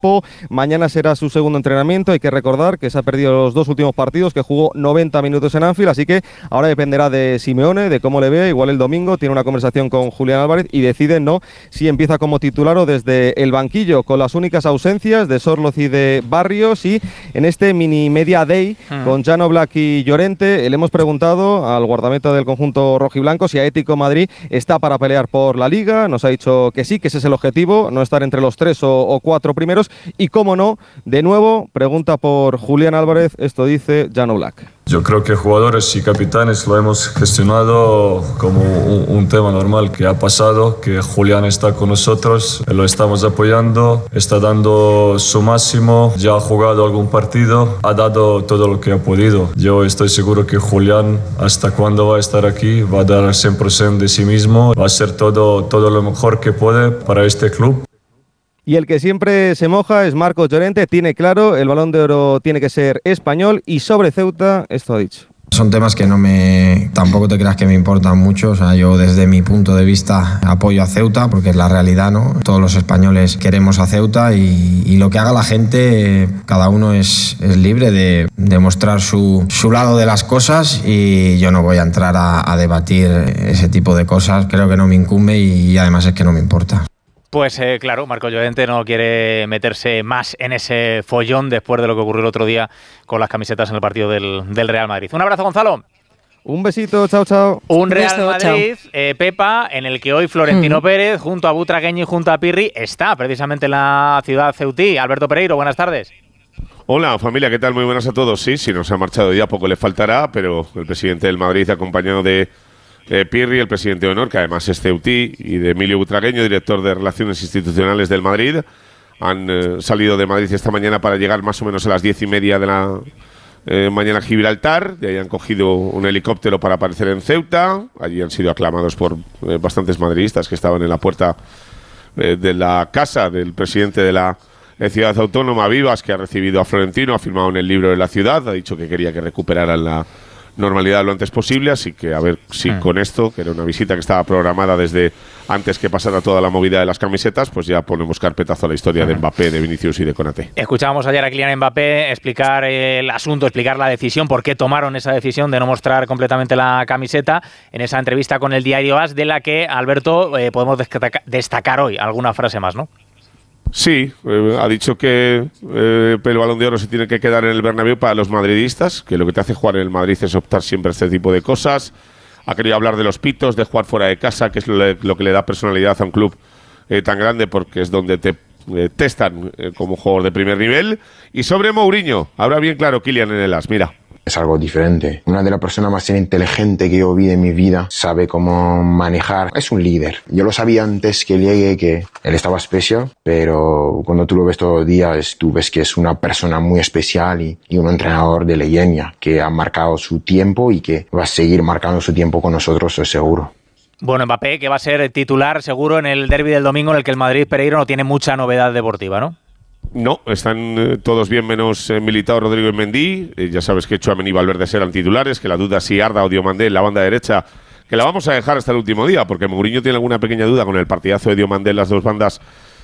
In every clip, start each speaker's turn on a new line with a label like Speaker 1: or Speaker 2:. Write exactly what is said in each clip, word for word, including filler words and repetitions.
Speaker 1: equipo. Mañana será su segundo entrenamiento. Hay que recordar que se ha perdido los dos últimos partidos, que jugó noventa minutos en Anfield, así que ahora dependerá de Simeone, de cómo le vea. Igual el domingo tiene una conversación con Julián Álvarez y deciden, ¿no?, si empieza como titular o desde el banquillo, con las únicas ausencias de Sorloz y de Barrios. Y en este mini media day hmm. con Jan Oblak y Llorente, le hemos preguntado al guardameta del conjunto rojiblanco si Atlético Madrid está para pelear por la Liga. Nos ha dicho que sí, que ese es el objetivo, no estar entre los tres o, o cuatro primeros. Y cómo no, de nuevo, pregunta por Julián Álvarez, esto dice Jan Oblak.
Speaker 2: Yo creo que jugadores y capitanes lo hemos gestionado como un, un tema normal que ha pasado, que Julián está con nosotros, lo estamos apoyando, está dando su máximo, ya ha jugado algún partido, ha dado todo lo que ha podido. Yo estoy seguro que Julián, hasta cuando va a estar aquí, va a dar cien por ciento de sí mismo, va a hacer todo, todo lo mejor que puede para este club.
Speaker 1: Y el que siempre se moja es Marcos Llorente, tiene claro, el Balón de Oro tiene que ser español, y sobre Ceuta, esto ha dicho.
Speaker 3: Son temas que no me, tampoco te creas que me importan mucho. O sea, yo desde mi punto de vista apoyo a Ceuta porque es la realidad, ¿no? Todos los españoles queremos a Ceuta y, y lo que haga la gente, cada uno es, es libre de, de mostrar su, su lado de las cosas, y yo no voy a entrar a, a debatir ese tipo de cosas. Creo que no me incumbe y, y además es que no me importa.
Speaker 4: Pues eh, claro, Marcos Llorente no quiere meterse más en ese follón después de lo que ocurrió el otro día con las camisetas en el partido del, del Real Madrid. Un abrazo, Gonzalo.
Speaker 1: Un besito, chao, chao.
Speaker 4: Un Real beso, Madrid, eh, Pepa, en el que hoy Florentino mm. Pérez, junto a Butragueño y junto a Pirri, está precisamente en la ciudad ceutí. Alberto Pereiro, buenas tardes.
Speaker 5: Hola familia, ¿qué tal? Muy buenas a todos. Sí, si nos ha marchado ya poco le faltará, pero el presidente del Madrid, acompañado de Eh, Pirri, el presidente de honor, que además es ceutí, y de Emilio Butragueño, director de Relaciones Institucionales del Madrid, han eh, salido de Madrid esta mañana para llegar más o menos a las diez y media de la eh, mañana a Gibraltar. De ahí han cogido un helicóptero para aparecer en Ceuta. Allí han sido aclamados por eh, bastantes madridistas que estaban en la puerta eh, de la casa del presidente de la eh, ciudad autónoma, Vivas, que ha recibido a Florentino, ha firmado en el libro de la ciudad, ha dicho que quería que recuperaran la normalidad lo antes posible, así que a ver si mm. con esto, que era una visita que estaba programada desde antes que pasara toda la movida de las camisetas, pues ya ponemos carpetazo a la historia mm. de Mbappé, de Vinicius y de Konaté.
Speaker 4: Escuchábamos ayer a Kylian Mbappé explicar el asunto, explicar la decisión, por qué tomaron esa decisión de no mostrar completamente la camiseta en esa entrevista con el diario AS, de la que, Alberto, eh, podemos destaca- destacar hoy alguna frase más, ¿no?
Speaker 5: Sí, eh, ha dicho que eh, el Balón de Oro se tiene que quedar en el Bernabéu para los madridistas, que lo que te hace jugar en el Madrid es optar siempre a este tipo de cosas. Ha querido hablar de los pitos, de jugar fuera de casa, que es lo, lo que le da personalidad a un club eh, tan grande, porque es donde te eh, testan eh, como jugador de primer nivel. Y sobre Mourinho, habrá bien claro Kylian en el AS, mira.
Speaker 6: Es algo diferente. Una de las personas más inteligentes que yo vi en mi vida, sabe cómo manejar. Es un líder. Yo lo sabía antes que llegue, que él estaba especial, pero cuando tú lo ves todos los días, tú ves que es una persona muy especial y, y un entrenador de leyenda que ha marcado su tiempo y que va a seguir marcando su tiempo con nosotros, estoy seguro.
Speaker 4: Bueno, Mbappé, que va a ser titular seguro en el derbi del domingo, en el que el Madrid, Pereiro, no tiene mucha novedad deportiva, ¿no?
Speaker 5: No, están eh, todos bien menos eh, Militao, Rodrigo y Mendy. Eh, ya sabes que Tchouaméni y Valverde serán titulares, que la duda si Arda o Diomandé en la banda derecha, que la vamos a dejar hasta el último día, porque Mourinho tiene alguna pequeña duda con el partidazo de Diomandé en las dos bandas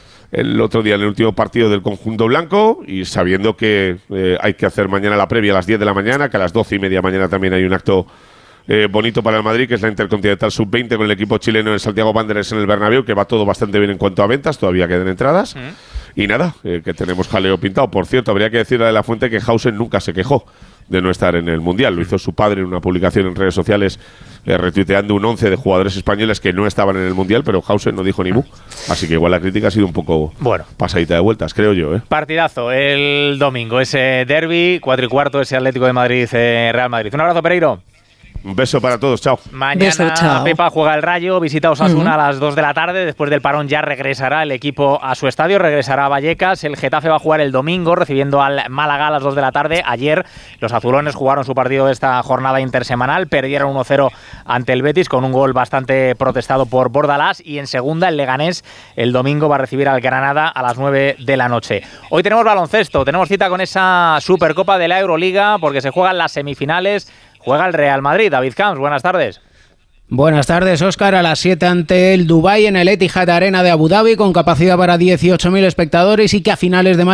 Speaker 5: el otro día en el último partido del conjunto blanco, y sabiendo que eh, hay que hacer mañana la previa a las diez de la mañana, que a las doce y media mañana también hay un acto eh, bonito para el Madrid, que es la Intercontinental sub veinte con el equipo chileno en Santiago Wanderers en el Bernabéu, que va todo bastante bien en cuanto a ventas, todavía quedan entradas. Mm. Y nada, eh, que tenemos jaleo pintado. Por cierto, habría que decirle a De La Fuente que Hausen nunca se quejó de no estar en el Mundial. Lo hizo su padre en una publicación en redes sociales, eh, retuiteando un once de jugadores españoles que no estaban en el Mundial, pero Hausen no dijo ni mu. Así que igual la crítica ha sido un poco bueno, pasadita de vueltas, creo yo. ¿eh?
Speaker 4: Partidazo el domingo, ese derbi, cuatro y cuarto, ese Atlético de Madrid, eh, Real Madrid. Un abrazo, Pereiro.
Speaker 5: Un beso para todos, chao.
Speaker 4: Mañana beso, chao. Pepa juega el Rayo, visita Osasuna uh-huh. a las dos de la tarde. Después del parón ya regresará el equipo a su estadio, regresará a Vallecas. El Getafe va a jugar el domingo recibiendo al Málaga a las dos de la tarde. Ayer los azulones jugaron su partido de esta jornada intersemanal, perdieron uno cero ante el Betis con un gol bastante protestado por Bordalás. Y en segunda el Leganés el domingo va a recibir al Granada a las nueve de la noche. Hoy tenemos baloncesto, tenemos cita con esa Supercopa de la Euroliga porque se juegan las semifinales. Juega el Real Madrid. David Camps, buenas tardes.
Speaker 7: Buenas tardes, Óscar. A las siete ante el Dubái en el Etihad Arena de Abu Dhabi, con capacidad para dieciocho mil espectadores, y que a finales de mayo